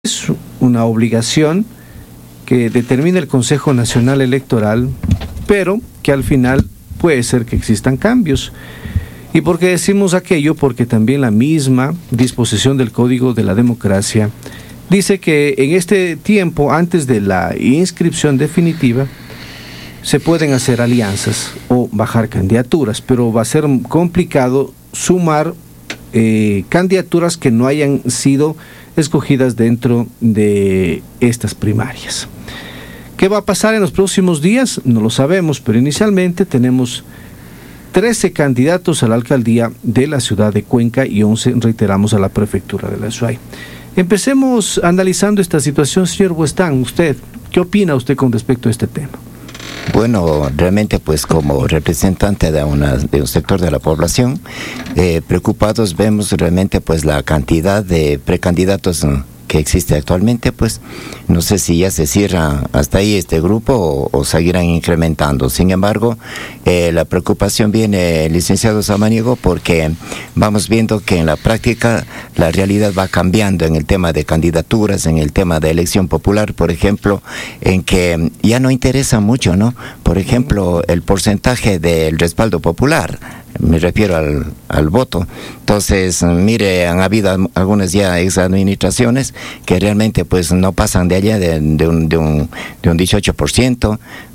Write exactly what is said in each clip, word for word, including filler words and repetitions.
es una obligación que determina el Consejo Nacional Electoral, pero que al final puede ser que existan cambios. ¿Y por qué decimos aquello? Porque también la misma disposición del Código de la Democracia dice que en este tiempo, antes de la inscripción definitiva, se pueden hacer alianzas o bajar candidaturas, pero va a ser complicado sumar eh, candidaturas que no hayan sido escogidas dentro de estas primarias. ¿Qué va a pasar en los próximos días? No lo sabemos, pero inicialmente tenemos trece candidatos a la alcaldía de la ciudad de Cuenca y once, reiteramos, a la prefectura de la Azuay. Empecemos analizando esta situación, señor Buestán. Usted, ¿qué opina usted con respecto a este tema? Bueno, realmente pues como representante de, una, de un sector de la población, eh, preocupados vemos realmente pues la cantidad de precandidatos que existe actualmente. Pues no sé si ya se cierra hasta ahí este grupo o, o seguirán incrementando. Sin embargo, eh, la preocupación viene, licenciado Samaniego, porque vamos viendo que en la práctica la realidad va cambiando en el tema de candidaturas, en el tema de elección popular, por ejemplo, en que ya no interesa mucho, ¿no? Por ejemplo, el porcentaje del respaldo popular. Me refiero al, al voto. Entonces, mire, han habido algunas ya exadministraciones que realmente pues no pasan de allá de, de, un, de, un, de un dieciocho por ciento.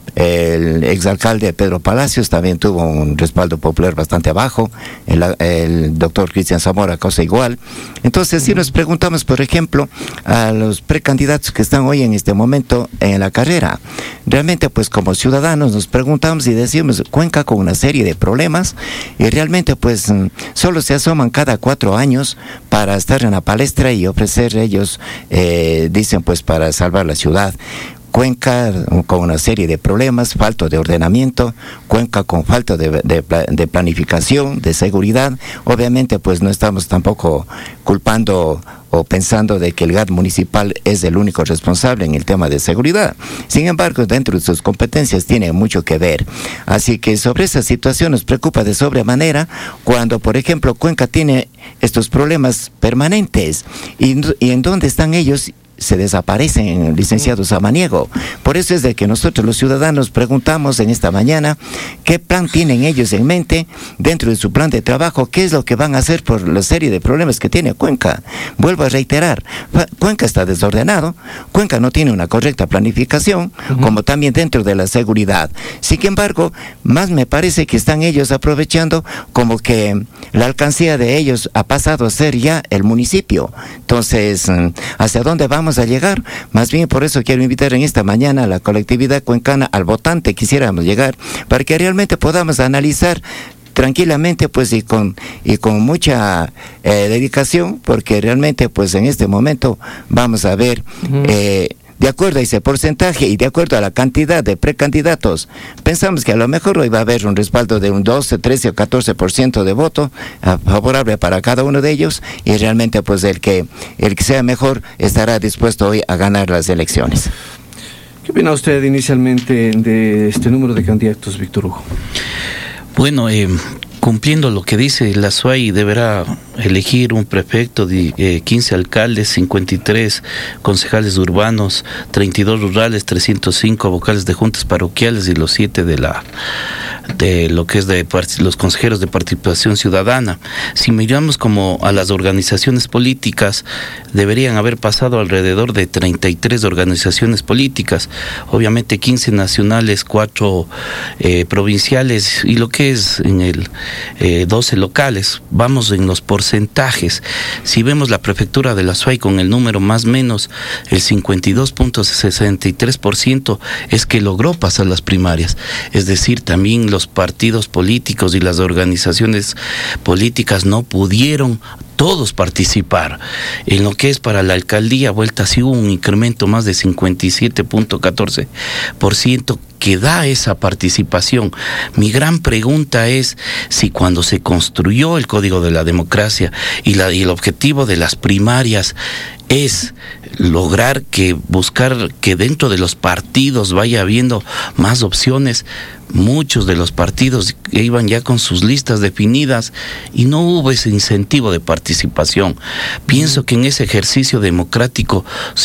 El exalcalde Pedro Palacios también tuvo un respaldo popular bastante bajo, el, el doctor Cristian Zamora, cosa igual. Entonces, si nos preguntamos, por ejemplo, a los precandidatos que están hoy en este momento en la carrera, realmente pues como ciudadanos nos preguntamos y decimos, Cuenca con una serie de problemas, y realmente pues solo se asoman cada cuatro años para estar en la palestra y ofrecer ellos, eh, dicen pues para salvar la ciudad. Cuenca con una serie de problemas, falta de ordenamiento, Cuenca con falta de, de, de planificación, de seguridad. Obviamente pues no estamos tampoco culpando o pensando de que el G A T municipal es el único responsable en el tema de seguridad. Sin embargo, dentro de sus competencias tiene mucho que ver. Así que sobre esa situación nos preocupa de sobremanera cuando, por ejemplo, Cuenca tiene estos problemas permanentes. ¿Y, y en dónde están ellos? Se desaparecen, licenciado Samaniego. Por eso es de que nosotros los ciudadanos preguntamos en esta mañana qué plan tienen ellos en mente dentro de su plan de trabajo, qué es lo que van a hacer por la serie de problemas que tiene Cuenca. Vuelvo a reiterar, Cuenca está desordenado, Cuenca no tiene una correcta planificación, uh-huh. como también dentro de la seguridad. Sin embargo, más me parece que están ellos aprovechando como que la alcancía de ellos ha pasado a ser ya el municipio. Entonces, ¿hacia dónde vamos a llegar? Más bien por eso quiero invitar en esta mañana a la colectividad cuencana, al votante quisiéramos llegar, para que realmente podamos analizar tranquilamente pues y con y con mucha eh, dedicación, porque realmente pues en este momento vamos a ver uh-huh. eh, de acuerdo a ese porcentaje y de acuerdo a la cantidad de precandidatos, pensamos que a lo mejor hoy va a haber un respaldo de un doce, trece o catorce por ciento de voto uh, favorable para cada uno de ellos, y realmente pues el que el que sea mejor estará dispuesto hoy a ganar las elecciones. ¿Qué opina usted inicialmente de este número de candidatos, Víctor Hugo? Bueno, eh, cumpliendo lo que dice la Azuay, deberá elegir un prefecto de eh, quince alcaldes, cincuenta y tres concejales urbanos, treinta y dos rurales, trescientos cinco vocales de juntas parroquiales y los siete de la de lo que es de los consejeros de participación ciudadana. Si miramos como a las organizaciones políticas, deberían haber pasado alrededor de treinta y tres organizaciones políticas, obviamente quince nacionales, cuatro eh, provinciales y lo que es en el eh, doce locales. Vamos en los porcentajes. Si vemos la prefectura de la Azuay con el número más o menos el cincuenta y dos punto sesenta y tres por ciento es que logró pasar las primarias, es decir, también los partidos políticos y las organizaciones políticas no pudieron todos participar. En lo que es para la alcaldía vuelta sí hubo un incremento más de cincuenta y siete punto catorce por ciento que da esa participación. Mi gran pregunta es si cuando se construyó el Código de la Democracia y, la, y el objetivo de las primarias es lograr que buscar que dentro de los partidos vaya habiendo más opciones. Muchos de los partidos iban ya con sus listas definidas y no hubo ese incentivo de participación. Pienso que en ese ejercicio democrático